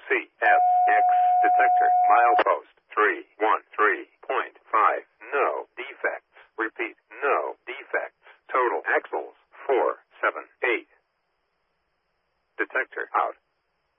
CSX detector. Milepost 313.5. No defects. Repeat, no defects. Total axles 478. Detector out.